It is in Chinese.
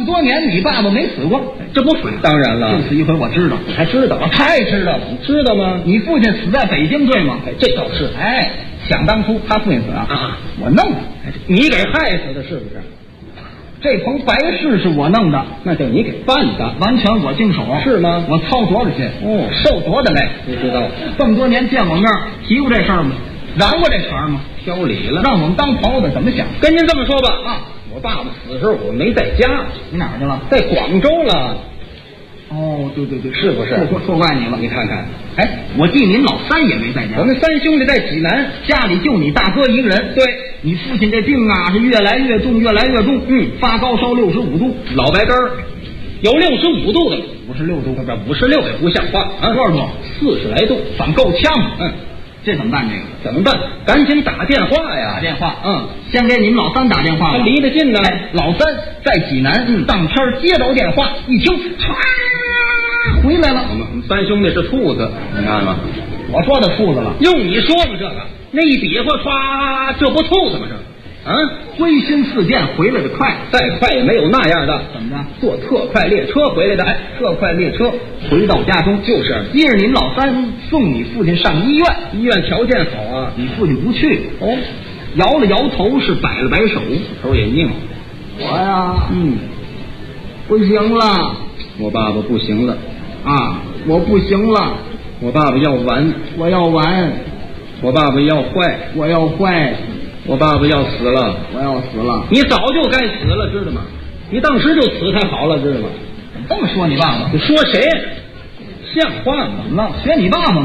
多年你爸爸没死过， 这不反当然了， 就此一回我知道， 你还知道？ 我太知道了， 你知道吗？ 你父亲死在北京对吗？ 哎，这倒是。 哎，想当初他父亲死啊，我弄的， 你给害死的，是不是？ 这棚白事是我弄的， 那就你给办的， 完全我经手， 是吗？ 我操多少心，受多大累， 不知道。 这么多年见我面提过这事儿吗？燃过这茬吗？ 挑理了， 让我们当朋友的怎么想？ 跟您这么说吧，我爸爸死的时候我没在家， 你哪儿去了？ 在广州了。 哦，对， 是不是？ 错怪你了。 你看看， 哎，我记您老三也没在家， 我们三兄弟在济南， 家里就你大哥一个人。 对， 你父亲这病啊是越来越重，越来越重。发高烧65度， 老白干儿，有65度的 ，56度， 不56也不像话啊！ 多少度 ？40来度， 反够呛。这怎么办？这个怎么办？赶紧打电话呀！ 打电话，先给你们老三打电话。 他离得近呢。 老三在济南，当天接到电话，一听，唰，回来了。 我们三兄弟是兔子，你看吗？ 我说的兔子了， 用你说吗？这个那一比划，唰，这不兔子吗？这归心似箭，回来的快， 再快也没有那样的。 怎么着？ 坐特快列车回来的。哎， 特快列车回到家中， 就是接着您老三送你父亲上医院。 医院条件好啊， 你父亲不去，摇了摇头，是摆了摆手， 头也拧。 我呀，不行了， 我爸爸不行了啊，我不行了， 我爸爸要完， 我要完， 我爸爸要坏， 我要坏， 我爸爸要死了， 我要死了。 你早就该死了，知道吗？你当时就死才好了，知道吗？ 怎么这么说你爸爸？ 你说谁？像话吗？ 怎么了？学你爸爸吗？